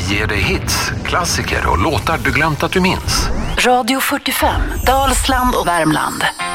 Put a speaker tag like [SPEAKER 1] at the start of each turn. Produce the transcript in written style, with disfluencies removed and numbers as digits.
[SPEAKER 1] ger dig hits, klassiker och låtar du glömt att du minns.
[SPEAKER 2] Radio 45, Dalsland och Värmland.